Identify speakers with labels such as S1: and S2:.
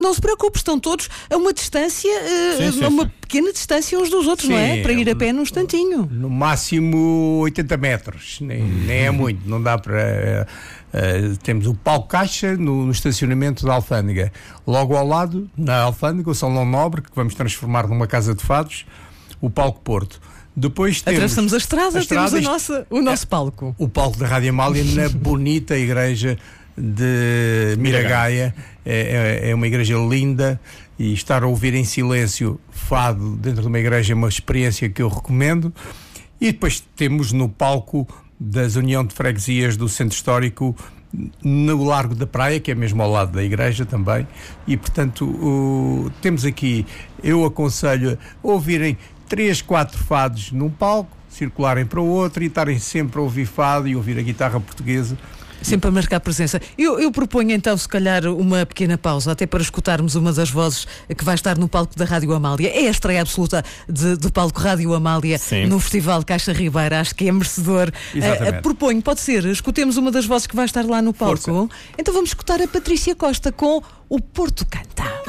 S1: Não se preocupe, estão todos a uma distância,
S2: Sim,
S1: a uma pequena distância uns dos outros,
S2: Sim,
S1: não é? Para ir a pé num instantinho.
S2: No máximo 80 metros, nem é muito, não dá para... temos o palco Caixa no estacionamento da Alfândega. Logo ao lado, na Alfândega, o Salão Nobre, que vamos transformar numa casa de fados, o palco Porto. Depois
S1: atravessamos a estrada, temos o nosso palco.
S2: O palco da Rádio Amália na bonita igreja de Miragaia. É uma igreja linda, e estar a ouvir em silêncio fado dentro de uma igreja é uma experiência que eu recomendo. E depois temos no palco da União de Freguesias do Centro Histórico, no Largo da Praia, que é mesmo ao lado da igreja também, e portanto temos aqui, eu aconselho a ouvirem 3, 4 fados num palco, circularem para o outro e estarem sempre a ouvir fado e ouvir a guitarra portuguesa.
S1: Sempre a marcar presença. Eu proponho então, se calhar, uma pequena pausa, até para escutarmos uma das vozes que vai estar no palco da Rádio Amália. É a estreia absoluta do palco Rádio Amália. Sim. No Festival Caixa Ribeira. Acho que é merecedor. Proponho, pode ser, escutemos uma das vozes que vai estar lá no palco.
S2: Força.
S1: Então vamos escutar a Patrícia Costa com O Porto Canta.